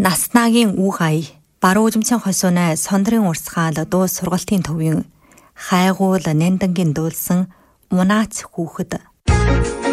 Наснагийн үг ая баруун жимцэн хосоонай сондрын урсгаал дуу сургалтын төвийн хайгуул нэндангийн дуулсан унаац хүүхэд